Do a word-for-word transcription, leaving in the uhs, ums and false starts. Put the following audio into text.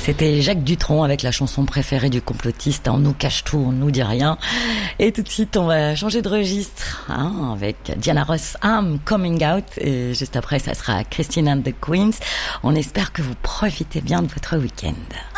C'était Jacques Dutronc avec la chanson préférée du complotiste, on nous cache tout, on nous dit rien. Et tout de suite, on va changer de registre, hein, avec Diana Ross, I'm Coming Out. Et juste après, ça sera Christine and the Queens. On espère que vous profitez bien de votre week-end.